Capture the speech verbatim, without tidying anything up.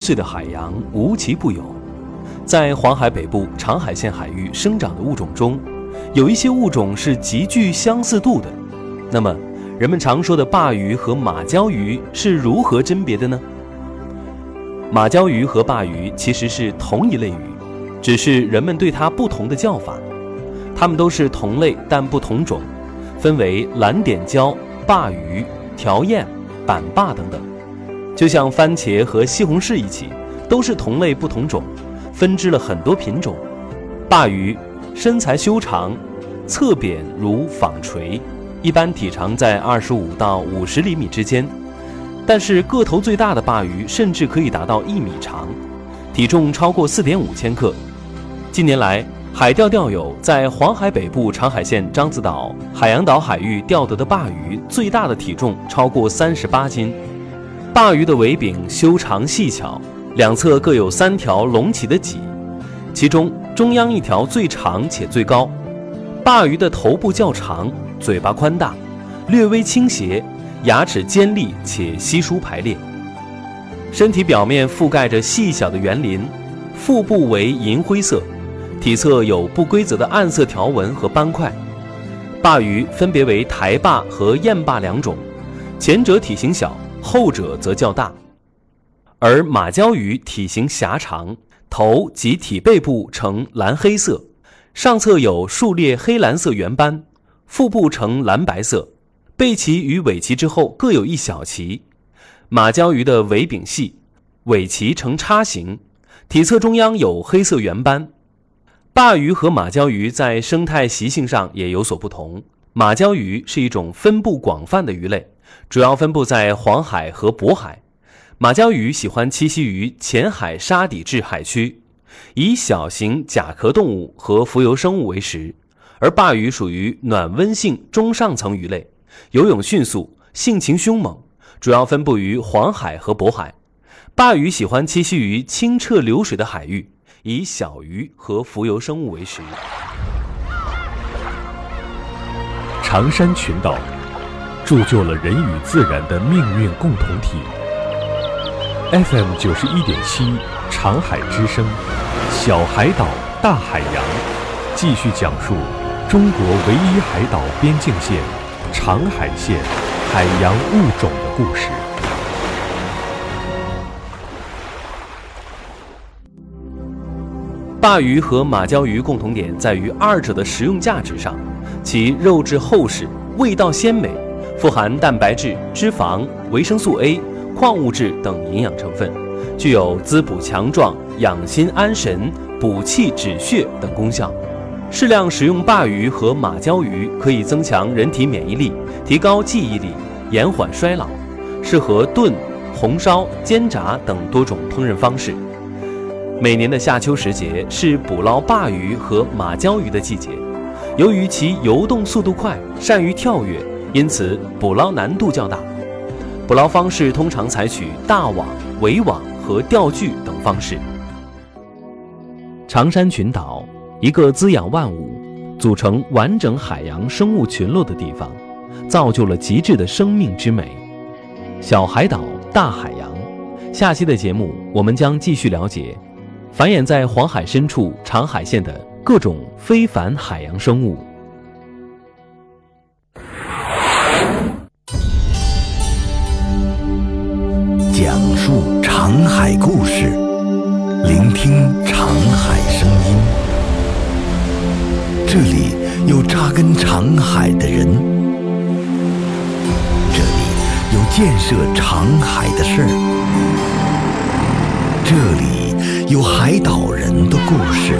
岁的海洋无奇不有。在黄海北部长海线海域生长的物种中，有一些物种是极具相似度的。那么，人们常说的鲅鱼和马鲛鱼是如何甄别的呢？马鲛鱼和鲅鱼其实是同一类鱼，只是人们对它不同的叫法。它们都是同类但不同种，分为蓝点鲛、鲅鱼、条燕、板鲅等等。就像番茄和西红柿一起，都是同类不同种，分支了很多品种。鲅鱼身材修长，侧扁如纺锤，一般体长在二十五到五十厘米之间。但是个头最大的鲅鱼甚至可以达到一米长，体重超过 四点五千克。近年来，海钓钓友在黄海北部长海线獐子岛、海洋岛海域钓得的鲅鱼，最大的体重超过三十八斤。鲅鱼的尾柄修长细巧，两侧各有三条隆起的脊，其中中央一条最长且最高。鲅鱼的头部较长，嘴巴宽大，略微倾斜，牙齿尖利且稀疏排列，身体表面覆盖着细小的园鳞，腹部为银灰色，体侧有不规则的暗色条纹和斑块。鲅鱼分别为台鲅和燕鲅两种，前者体型小，后者则较大。而马鲛鱼体型狭长，头及体背部呈蓝黑色，上侧有数列黑蓝色圆斑，腹部呈蓝白色，背鳍与尾鳍之后各有一小鳍。马鲛鱼的尾柄细，尾鳍呈叉形，体侧中央有黑色圆斑。鲅鱼和马鲛鱼在生态习性上也有所不同。马鲛鱼是一种分布广泛的鱼类，主要分布在黄海和渤海。马鲛鱼喜欢栖息于浅海沙底质海区，以小型甲壳动物和浮游生物为食。而鲅鱼属于暖温性中上层鱼类，游泳迅速，性情凶猛，主要分布于黄海和渤海。鲅鱼喜欢栖息于清澈流水的海域，以小鱼和浮游生物为食。 长山群岛铸就了人与自然的命运共同体。F M 九十一点七，长海之声，小海岛大海洋，继续讲述中国唯一海岛边境线长海线海洋物种的故事。 鲅鱼和马鲛鱼共同点在于二者的食用价值上，其肉质厚实，味道鲜美，富含蛋白质、脂肪、维生素 A、矿物质等营养成分，具有滋补强壮、养心安神、补气止血等功效。适量食用鲅鱼和马鲛鱼可以增强人体免疫力，提高记忆力，延缓衰老，适合炖、红烧、煎炸等多种烹饪方式。每年的夏秋时节是捕捞鲅鱼和马鲛鱼的季节，由于其游动速度快，善于跳跃，因此捕捞难度较大。捕捞方式通常采取大网、围网和钓具等方式。长山群岛，一个滋养万物、组成完整海洋生物群落的地方，造就了极致的生命之美。小海岛大海洋，下期的节目我们将继续了解繁衍在黄海深处长海线的各种非凡海洋生物。 讲述长海故事，聆听长海声音。这里有扎根长海的人，这里有建设长海的事儿，这里有海岛人的故事。